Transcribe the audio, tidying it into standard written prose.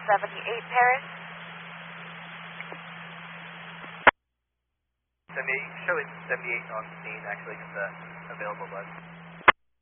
78 Paris. 78, showing 78 on scene, actually, just available bus.